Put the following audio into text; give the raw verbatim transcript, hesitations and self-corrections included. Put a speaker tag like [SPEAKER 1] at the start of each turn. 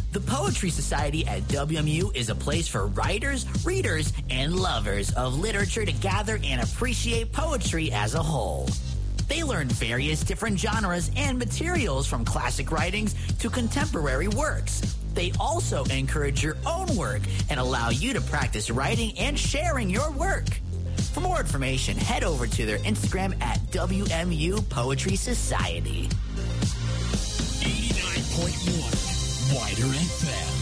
[SPEAKER 1] The Poetry Society at W M U is a place for writers, readers, and lovers of literature to gather and appreciate poetry as a whole. They learn various different genres and materials from classic writings to contemporary works. They also encourage your own work and allow you to practice writing and sharing your work. For more information, head over to their Instagram at W M U Poetry Society.
[SPEAKER 2] eighty-nine point one Wider F M.